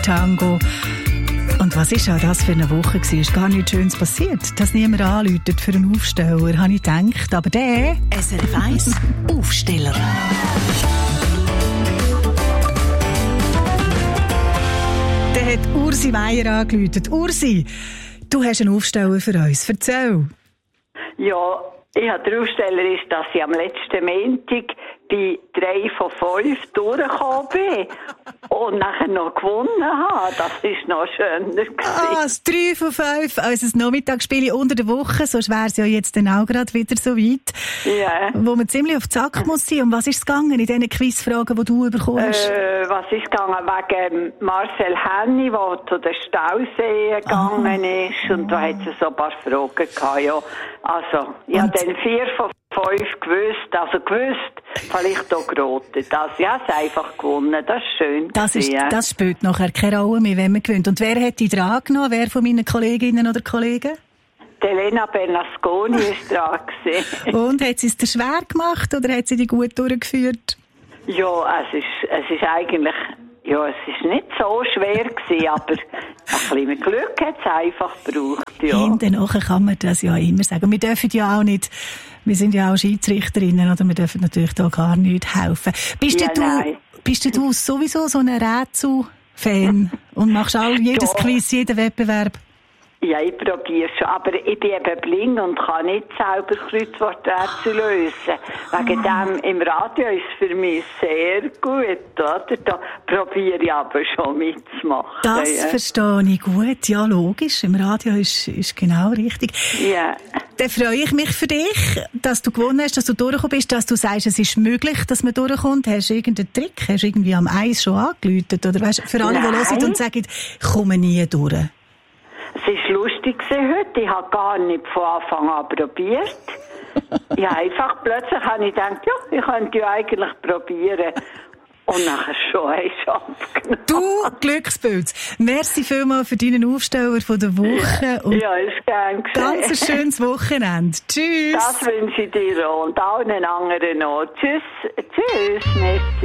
Tango. Und was ist auch das für eine Woche gewesen? Ist gar nichts Schönes passiert. Dass niemand anläutet für einen Aufsteller, habe ich gedacht. Aber der... SRF 1 Aufsteller. Der hat Ursi Meier angeläutet. Ursi, du hast einen Aufsteller für uns. Erzähl. Ja, der Aufsteller ist, dass ich am letzten Montag bei 3 von 5 durchgekommen bin und nachher noch gewonnen habe. Das ist noch schöner. Das 3 von 5, also das Nachmittagsspiel unter der Woche, sonst wäre es ja jetzt dann auch gerade wieder so weit, wo man ziemlich auf den Sack muss sein. Um was ist es gegangen in diesen Quizfragen, die du bekommen hast? Was ist gegangen? Wegen Marcel Henny, der zu den Stauseen gegangen ist, und da hat es so ein paar Fragen gehabt, ja. Also, ich habe dann 4 von 5 gewusst, vielleicht auch geraten. Ich habe es einfach gewonnen, das ist schön. Das spielt nachher keine Rolle mehr, wenn man gewinnt. Und wer hat die dran genommen? Wer von meinen Kolleginnen oder Kollegen? Die Elena Bernasconi war dran gewesen. Und hat sie es dir schwer gemacht oder hat sie die gut durchgeführt? Ja, es ist eigentlich... Ja, es ist nicht so schwer gewesen, aber ein bisschen Glück hat es einfach gebraucht, ja. Hinten kann man das ja immer sagen. Wir dürfen ja auch nicht, wir sind ja auch Schiedsrichterinnen, oder wir dürfen natürlich da gar nicht helfen. Bist du sowieso so ein Rätsel-Fan und machst auch jedes Quiz, jeden Wettbewerb? Ja, ich probiere schon, aber ich bin eben blind und kann nicht selber Kreuzworträtsel lösen. Wegen dem im Radio ist es für mich sehr gut, oder? Da probiere ich aber schon mitzumachen. Das verstehe ich gut, ja, logisch. Im Radio ist genau richtig. Ja. Dann freue ich mich für dich, dass du gewonnen hast, dass du durchgekommen bist, dass du sagst, es ist möglich, dass man durchkommt. Hast du irgendeinen Trick? Hast du irgendwie am Eis schon angeläutet? Oder weißt, für alle, die hören und sagen, ich komme nie durch. Es war lustig heute. Ich habe gar nicht von Anfang an probiert. Ja, einfach plötzlich habe ich gedacht, ja, ich könnte ja eigentlich probieren. Und nachher schon hast du abgenommen. Du Glückspilz. Merci vielmals für deinen Aufsteller von der Woche. Und ja, ist gern geschehen. Ganz ein schönes Wochenende. Tschüss. Das wünsche ich dir auch und allen anderen auch. Tschüss. Tschüss. Merci.